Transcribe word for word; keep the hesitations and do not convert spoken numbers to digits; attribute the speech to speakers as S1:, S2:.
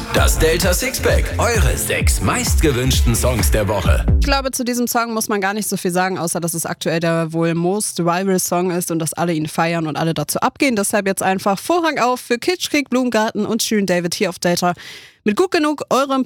S1: Das Delta Sixpack, eure sechs meistgewünschten Songs der Woche.
S2: Ich glaube, zu diesem Song muss man gar nicht so viel sagen, außer dass es aktuell der wohl most viral Song ist und dass alle ihn feiern und alle dazu abgehen. Deshalb jetzt einfach Vorhang auf für Kitschkrieg, Blumengarten und Shirin David hier auf Delta. Mit Gut Genug, eurem